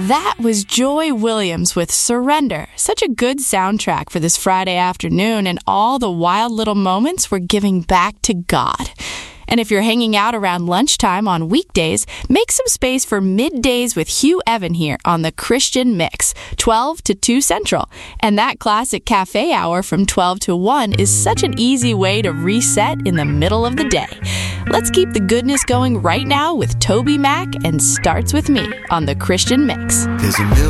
That was Joy Williams with Surrender. Such a good soundtrack for this Friday afternoon and all the wild little moments we're giving back to God. And if you're hanging out around lunchtime on weekdays, make some space for Middays with Hugh Evan here on the Christian Mix, 12 to 2 Central. And that classic cafe hour from 12 to 1 is such an easy way to reset in the middle of the day. Let's keep the goodness going right now with Toby Mac and Starts With Me on the Christian Mix.